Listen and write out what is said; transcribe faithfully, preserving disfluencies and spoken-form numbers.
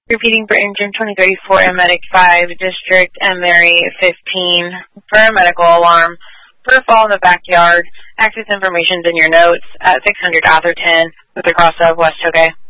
Repeating for engine twenty thirty-four and Medic five, District and Mary fifteen, for a medical alarm, for a fall in the backyard. Access information's in your notes at six hundred Atherton with the cross of West Tokay.